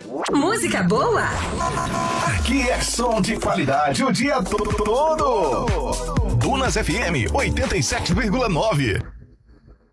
Música boa? Aqui é som de qualidade o dia todo. Dunas FM 87,9.